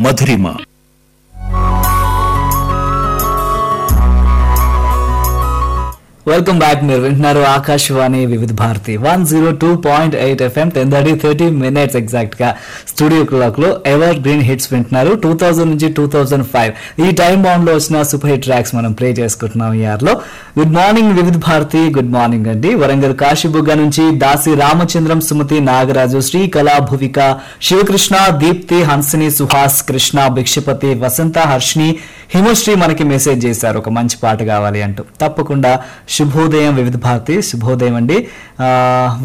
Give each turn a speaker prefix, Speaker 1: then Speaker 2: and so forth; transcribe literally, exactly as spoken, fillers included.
Speaker 1: మధురిమ.
Speaker 2: Welcome back. మీరు వింటున్నారు ఆకాశవాణి వివిధ Bharati one zero two point eight FM. Ten thirty thirty minutes exact గా studio clock లో ఎవర్ గ్రీన్ హిట్స్ వింటున్నారు. టూ థౌజండ్ నుంచి టూ థౌజండ్ ఫైవ్ ఈ టైం బౌండ్ లో వచ్చిన సూపర్ హిట్ ట్రాక్స్ మనం ప్లే చేసుకుంటున్నాం ఈ ఇయర్ లో. గుడ్ మార్నింగ్ వివిధ భారతి. గుడ్ మార్నింగ్ అండి. వరంగల్ కాశీబుగ్గ నుంచి దాసి రామచంద్రం, సుమతి, నాగరాజు, శ్రీకళ, భువిక, శివకృష్ణ, దీప్తి, హన్సిని, సుహాస్, కృష్ణ, భిక్షపతి, వసంత, హర్షిని, హిమశ్రీ మనకి మెసేజ్ చేశారు ఒక మంచి పాట కావాలి అంటూ. తప్పకుండా శుభోదయం వివిధ భారతి. శుభోదయం అండి.